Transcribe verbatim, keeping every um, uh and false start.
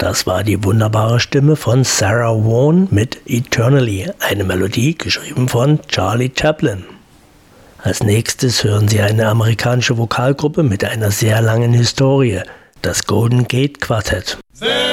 Das war die wunderbare Stimme von Sarah Vaughan mit Eternally, eine Melodie geschrieben von Charlie Chaplin. Als nächstes hören Sie eine amerikanische Vokalgruppe mit einer sehr langen Historie, das Golden Gate Quartet.